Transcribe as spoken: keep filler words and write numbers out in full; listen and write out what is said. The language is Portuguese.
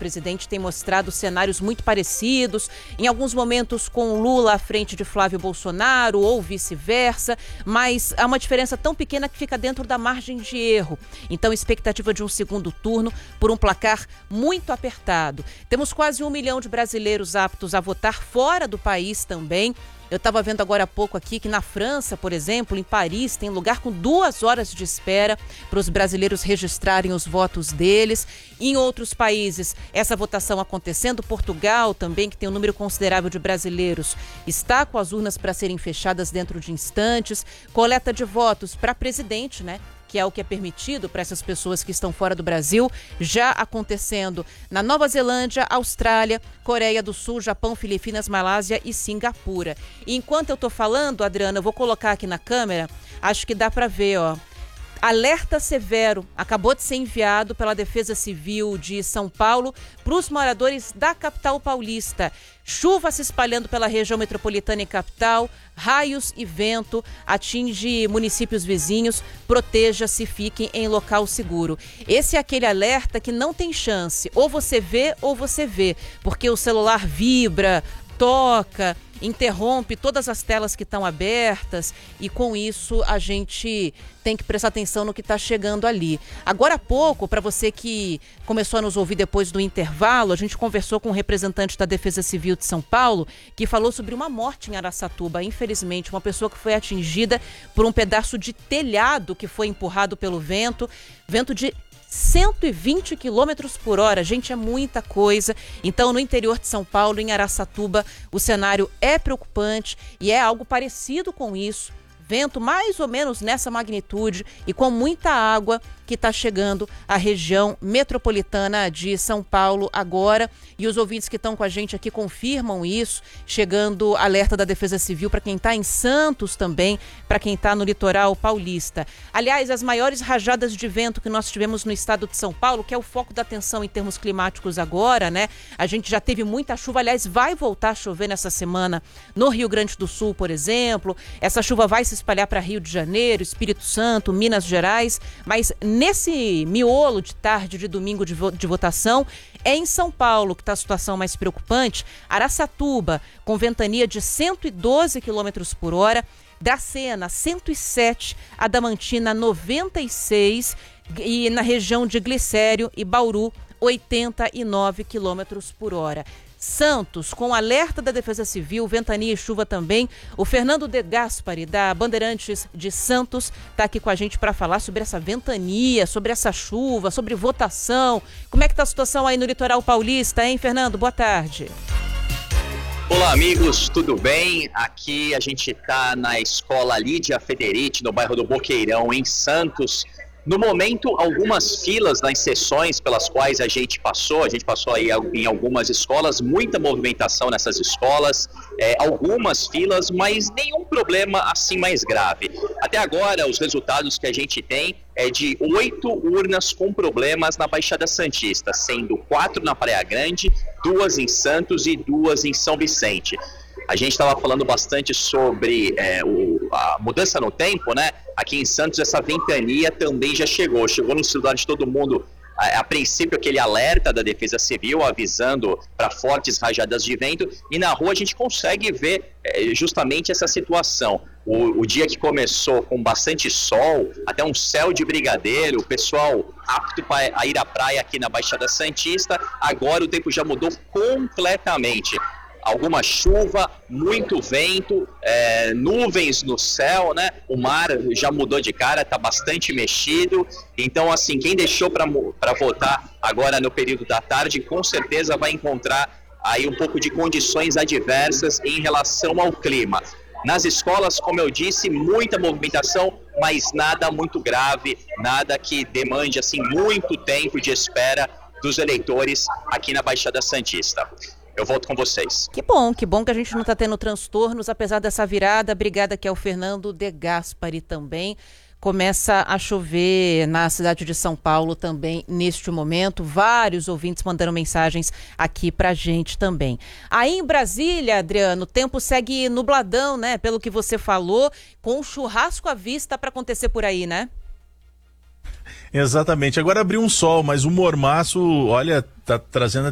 presidente tem mostrado cenários muito parecidos, em alguns momentos com Lula à frente de Flávio Bolsonaro ou vice-versa, mas há uma diferença tão pequena que fica dentro da margem de erro. Então, expectativa de um segundo turno por um placar muito apertado. Temos quase um milhão de brasileiros aptos a votar fora do país também. Eu estava vendo agora há pouco aqui que na França, por exemplo, em Paris, tem lugar com duas horas de espera para os brasileiros registrarem os votos deles. Em outros países, essa votação acontecendo. Portugal também, que tem um número considerável de brasileiros, está com as urnas para serem fechadas dentro de instantes. Coleta de votos para presidente, né? Que é o que é permitido para essas pessoas que estão fora do Brasil, já acontecendo na Nova Zelândia, Austrália, Coreia do Sul, Japão, Filipinas, Malásia e Singapura. E enquanto eu estou falando, Adriana, eu vou colocar aqui na câmera, acho que dá para ver, ó. Alerta severo acabou de ser enviado pela Defesa Civil de São Paulo para os moradores da capital paulista. Chuva se espalhando pela região metropolitana e capital, raios e vento atinge municípios vizinhos, proteja-se, fiquem em local seguro. Esse é aquele alerta que não tem chance, ou você vê ou você vê, porque o celular vibra, toca, interrompe todas as telas que estão abertas e com isso a gente tem que prestar atenção no que está chegando ali. Agora há pouco, para você que começou a nos ouvir depois do intervalo, a gente conversou com um representante da Defesa Civil de São Paulo que falou sobre uma morte em Araçatuba, infelizmente, uma pessoa que foi atingida por um pedaço de telhado que foi empurrado pelo vento, vento de cento e vinte quilômetros por hora, gente, é muita coisa. Então, no interior de São Paulo, em Araçatuba, o cenário é preocupante e é algo parecido com isso. Vento mais ou menos nessa magnitude e com muita água que está chegando à região metropolitana de São Paulo agora. E os ouvintes que estão com a gente aqui confirmam isso, chegando alerta da Defesa Civil para quem está em Santos também, para quem está no litoral paulista. Aliás, as maiores rajadas de vento que nós tivemos no estado de São Paulo, que é o foco da atenção em termos climáticos agora, né? A gente já teve muita chuva, aliás, vai voltar a chover nessa semana no Rio Grande do Sul, por exemplo. Essa chuva vai se espalhar para Rio de Janeiro, Espírito Santo, Minas Gerais, mas nesse miolo de tarde de domingo de, vo- de votação, é em São Paulo que está a situação mais preocupante. Araçatuba, com ventania de cento e doze quilômetros por hora, Dracena, cento e sete, Adamantina, noventa e seis, e na região de Glicério e Bauru, oitenta e nove quilômetros por hora. Santos, com alerta da Defesa Civil, ventania e chuva também. O Fernando De Gaspari, da Bandeirantes de Santos, está aqui com a gente para falar sobre essa ventania, sobre essa chuva, sobre votação. Como é que está a situação aí no litoral paulista, hein, Fernando? Boa tarde. Olá, amigos, tudo bem? Aqui a gente está na Escola Lídia Federici, no bairro do Boqueirão, em Santos. No momento, algumas filas nas sessões pelas quais a gente passou, a gente passou aí em algumas escolas, muita movimentação nessas escolas, é, algumas filas, mas nenhum problema assim mais grave. Até agora, os resultados que a gente tem é de oito urnas com problemas na Baixada Santista, sendo quatro na Praia Grande, duas em Santos e duas em São Vicente. A gente estava falando bastante sobre é, o, a mudança no tempo, né? Aqui em Santos essa ventania também já chegou, chegou no celular de todo mundo, a, a princípio aquele alerta da Defesa Civil avisando para fortes rajadas de vento, e na rua a gente consegue ver é, justamente essa situação. O, o dia que começou com bastante sol, até um céu de brigadeiro, o pessoal apto para ir à praia aqui na Baixada Santista, agora o tempo já mudou completamente. Alguma chuva, muito vento, é, nuvens no céu, né? O mar já mudou de cara, está bastante mexido. Então, assim, quem deixou para votar agora no período da tarde, com certeza vai encontrar aí um pouco de condições adversas em relação ao clima. Nas escolas, como eu disse, muita movimentação, mas nada muito grave, nada que demande assim muito tempo de espera dos eleitores aqui na Baixada Santista. Eu volto com vocês. Que bom, que bom que a gente não está tendo transtornos, apesar dessa virada. Obrigada, que é o Fernando De Gaspari também. Começa a chover na cidade de São Paulo também neste momento. Vários ouvintes mandaram mensagens aqui pra gente também. Aí em Brasília, Adriano, o tempo segue nubladão, né? Pelo que você falou, com um churrasco à vista para acontecer por aí, né? Exatamente. Agora abriu um sol, mas o mormaço, olha, tá trazendo